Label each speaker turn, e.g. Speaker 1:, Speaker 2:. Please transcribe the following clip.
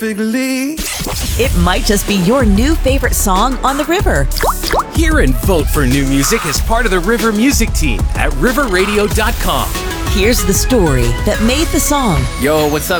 Speaker 1: Big Lee.
Speaker 2: It might just be your new favorite song on the river.
Speaker 3: Hear and vote for new music as part of the River Music Team at riverradio.com.
Speaker 2: Here's the story that made the song.
Speaker 4: Yo, what's up,